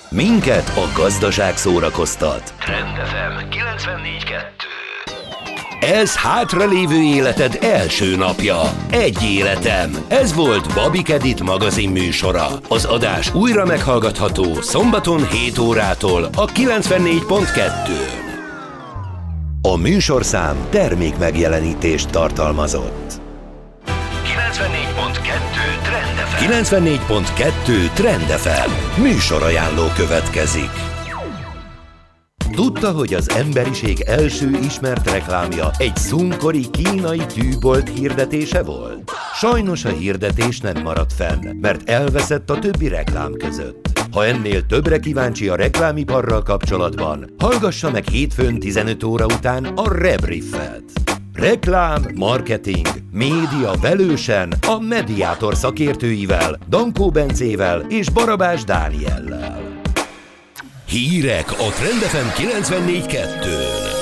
Minket a gazdaság szórakoztat. Trend FM 94.2. Ez hátralévő életed első napja. Egy életem. Ez volt Babik Edit magazin műsora. Az adás újra meghallgatható szombaton 7 órától a 94.2-n. A műsorszám termék megjelenítést tartalmazott. 94.2 Trend FM. Műsorajánló következik. Tudta, hogy az emberiség első ismert reklámja egy szunkori kínai tűbolt hirdetése volt? Sajnos a hirdetés nem maradt fenn, mert elveszett a többi reklám között. Ha ennél többre kíváncsi a reklámiparral kapcsolatban, hallgassa meg hétfőn 15 óra után a Rebriefet. Reklám, marketing, média velősen a Mediátor szakértőivel, Dankó Bencével és Barabás Dániellel. Hírek a Trend FM 94.2-n.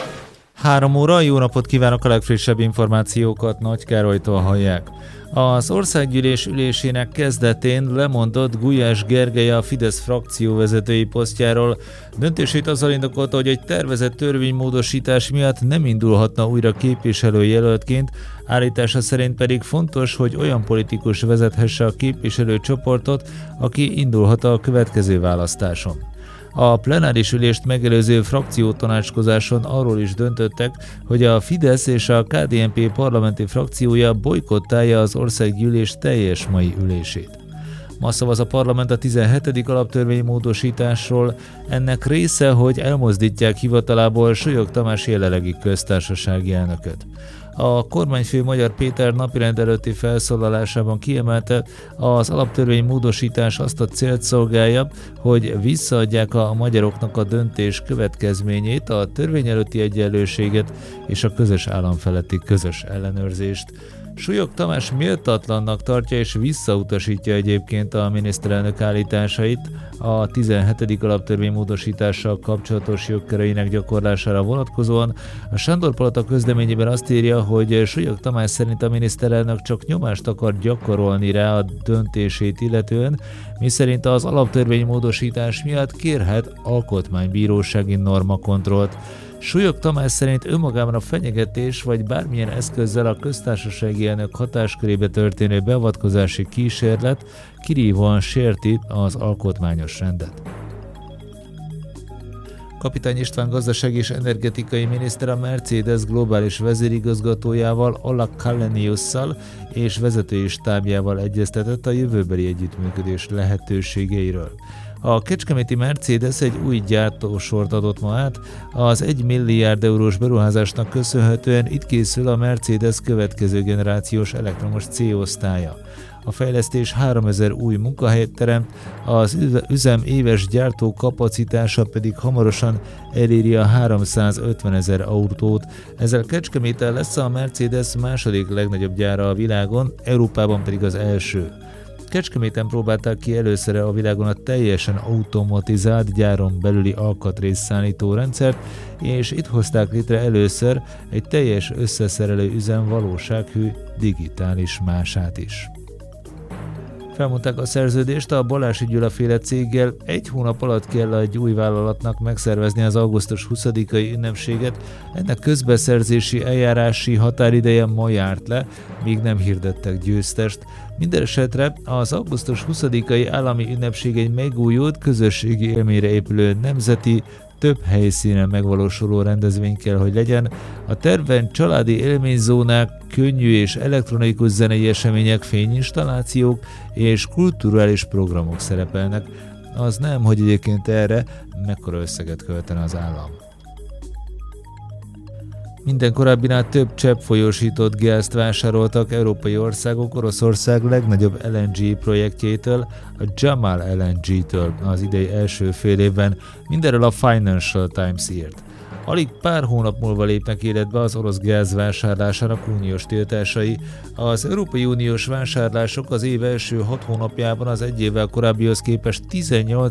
3 óra, jó napot kívánok, a legfrissebb információkat Nagy Károlytól hallják. Az országgyűlés ülésének kezdetén lemondott Gulyás Gergely a Fidesz frakcióvezetői posztjáról. Döntését azzal indokolta, hogy egy tervezett törvénymódosítás miatt nem indulhatna újra képviselőjelöltként, állítása szerint pedig fontos, hogy olyan politikus vezethesse a képviselőcsoportot, aki indulhat a következő választáson. A plenáris ülést megelőző frakciótanácskozáson arról is döntöttek, hogy a Fidesz és a KDNP parlamenti frakciója bojkottálja az országgyűlés teljes mai ülését. Ma szavaz a parlament a 17. alaptörvénymódosításról. Ennek része, hogy elmozdítják hivatalából Solyog Tamás jelenlegi köztársasági elnököt. A kormányfő Magyar Péter napirend előtti felszólalásában kiemelte, az alaptörvény módosítás azt a célt szolgálja, hogy visszaadják a magyaroknak a döntés következményét, a törvény előtti egyenlőséget és a közös állam feletti közös ellenőrzést. Solyog Tamás méltatlannak tartja és visszautasítja egyébként a miniszterelnök állításait a 17. alaptörvény módosítással kapcsolatos jogköreinek gyakorlására vonatkozóan. A Sándor Palota közleményében azt írja, hogy Solyog Tamás szerint a miniszterelnök csak nyomást akar gyakorolni rá a döntését illetően, miszerint az alaptörvény módosítás miatt kérhet alkotmánybírósági normakontrollt. Solyog Tamás szerint önmagában a fenyegetés vagy bármilyen eszközzel a köztársasági elnök hatáskörébe történő beavatkozási kísérlet kirívóan sérti az alkotmányos rendet. Kapitány István gazdasági és energetikai miniszter a Mercedes globális vezérigazgatójával, Ola Kaleniusszal és vezetői stábjával egyeztetett a jövőbeli együttműködés lehetőségeiről. A kecskeméti Mercedes egy új gyártósort adott ma át, az 1 milliárd eurós beruházásnak köszönhetően itt készül a Mercedes következő generációs elektromos C-osztálya. A fejlesztés 3000 új munkahelyet teremt, az üzem éves gyártó kapacitása pedig hamarosan eléri a 350 000 autót. Ezzel Kecskeméten lesz a Mercedes második legnagyobb gyára a világon, Európában pedig az első. Kecskeméten próbálták ki először a világon a teljesen automatizált gyáron belüli alkatrészszállító rendszert, és itt hozták létre először egy teljes összeszerelő üzem valósághű digitális mását is. Felmondták a szerződést a Balási Gyula féle céggel, 1 hónap alatt kell egy új vállalatnak megszervezni az augusztus 20-ai ünnepséget, ennek közbeszerzési eljárási határideje ma járt le, míg nem hirdettek győztest. Mindenesetre az augusztus 20-ai állami ünnepség egy megújult, közösségi élményre épülő nemzeti, több helyszínen megvalósuló rendezvény kell, hogy legyen. A tervben családi élményzónák, könnyű és elektronikus zenei események, fényinstallációk és kulturális programok szerepelnek. Az nem, hogy egyébként erre mekkora összeget költene az állam. Minden korábbinál több cseppfolyósított gázt vásároltak európai országok Oroszország legnagyobb LNG projektjétől, a Jamal LNG-től az idei első fél évben, mindenről a Financial Times írt. Alig pár hónap múlva lépnek életbe az orosz gáz vásárlásának uniós tiltásai. Az Európai Uniós vásárlások az év első 6 hónapjában az egy évvel korábbihoz képest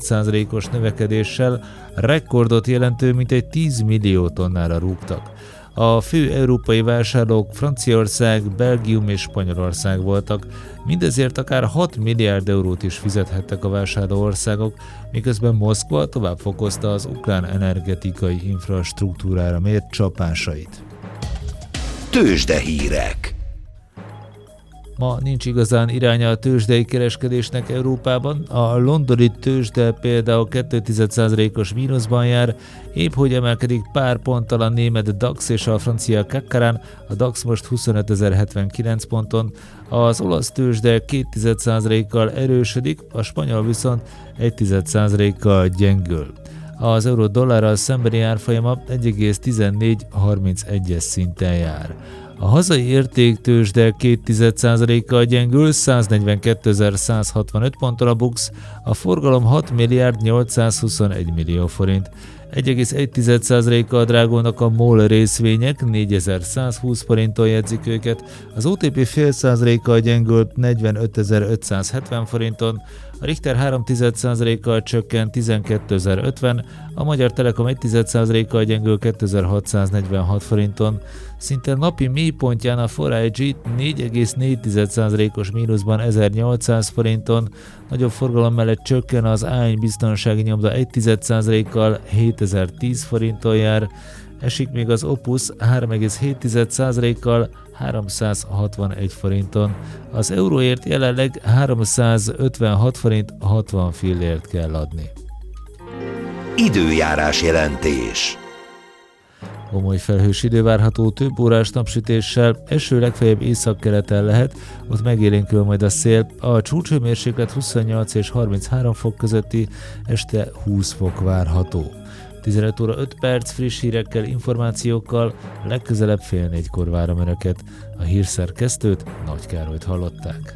18%-os növekedéssel rekordot jelentő mintegy 10 millió tonnára rúgtak. A fő európai vásárlók Franciaország, Belgium és Spanyolország voltak, mindezért akár 6 milliárd eurót is fizethettek a vásárló országok, miközben Moszkva tovább fokozta az ukrán energetikai infrastruktúrára mért csapásait. Tőzsdehírek. Ma nincs igazán iránya a tőzsdei kereskedésnek Európában. A londoni tőzsde például 2,1%-os mínuszban jár, épp hogy emelkedik pár ponttal a német DAX és a francia CAC-en, a DAX most 25.079 ponton, az olasz tőzsde 2,1%-kal erősödik, a spanyol viszont 1,1%-kal gyengül. Az euró-dollárral szembeni árfolyama 1,1431-es szinten jár. A hazai értéktőzsde 2,1%-kal gyengül, 142.165 ponton a BUX, a forgalom 6 milliárd 821 millió forint. 1,1%-kal drágulnak a MOL részvények, 4120 forinton jegyzik őket, az OTP fél százalékkal gyengült 45.570 forinton, a Richter 3,1%-kal csökkent 12.050, a Magyar Telekom 1,1%-kal gyengül 2646 forinton, szinte napi mélypontján a 4IG 4,4%-os mínuszban 1800 forinton, nagyobb forgalom mellett csökken az ány biztonsági nyomda 1,1%-kal 7010 forinton jár, esik még az Opus 3,7%-kal 361 forinton. Az euróért jelenleg 356 forint 60 fillért kell adni. Időjárás jelentés. Komoly felhős idő várható, több órás napsütéssel, eső legfeljebb északkeleten lehet, ott megélénkül majd a szél, a csúcshőmérséklet 28 és 33 fok közötti, este 20 fok várható. 15 óra 5 perc friss hírekkel, információkkal, legközelebb 3:30 várom Önöket. A hírszerkesztőt, Nagy Károlyt hallották.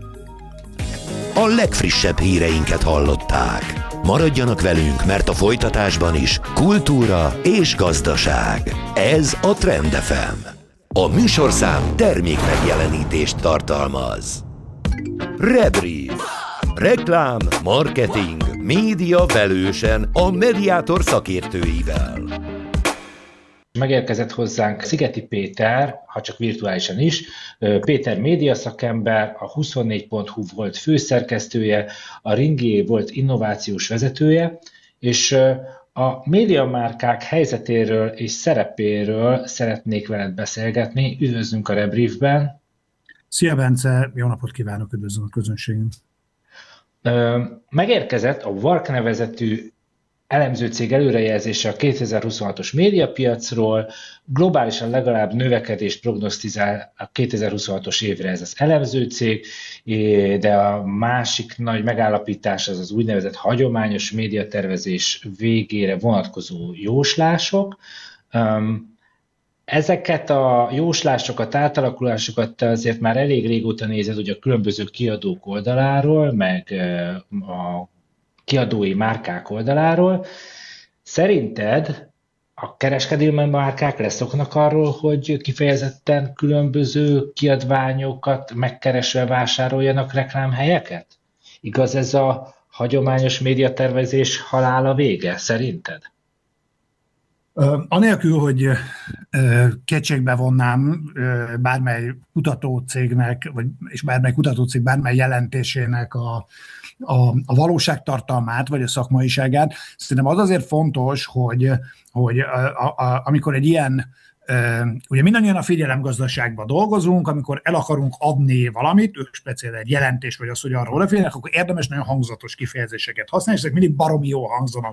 A legfrissebb híreinket hallották. Maradjanak velünk, mert a folytatásban is kultúra és gazdaság. Ez a Trend FM. A műsorszám termék megjelenítést tartalmaz. Rebrief. Reklám, marketing, média velősen a Mediator szakértőivel. Megérkezett hozzánk Szigeti Péter, ha csak virtuálisan is. Péter média szakember, a 24.hu volt főszerkesztője, a Ringier volt innovációs vezetője, és a médiamárkák helyzetéről és szerepéről szeretnék veled beszélgetni. Üdvözlünk a Rebriefben. Szia Bence, jó napot kívánok, üdvözlöm a közönségünk. Megérkezett a VARK nevezetű elemzőcég előrejelzése a 2026-os médiapiacról, globálisan legalább növekedést prognosztizál a 2026-os évre ez az elemzőcég, de a másik nagy megállapítás az az úgynevezett hagyományos médiatervezés végére vonatkozó jóslások. Ezeket a jóslásokat, átalakulásokat azért már elég régóta nézed ugye a különböző kiadók oldaláról, meg a kiadói márkák oldaláról. Szerinted a kereskedelmi márkák leszoknak arról, hogy kifejezetten különböző kiadványokat megkeresve vásároljanak reklámhelyeket? Igaz ez a hagyományos médiatervezés halála vége, szerinted? Anélkül, hogy kétségbe vonnám bármely kutatócégnek, és bármely kutatócég bármely jelentésének a valóságtartalmát, vagy a szakmaiságát, szerintem az azért fontos, hogy amikor egy ilyen, ugye mindannyian a figyelemgazdaságban dolgozunk, amikor el akarunk adni valamit, speciál egy jelentés, vagy az, hogy arról odafigyelnek, akkor érdemes nagyon hangzatos kifejezéseket használni, és ezek mindig baromi jól hangzanak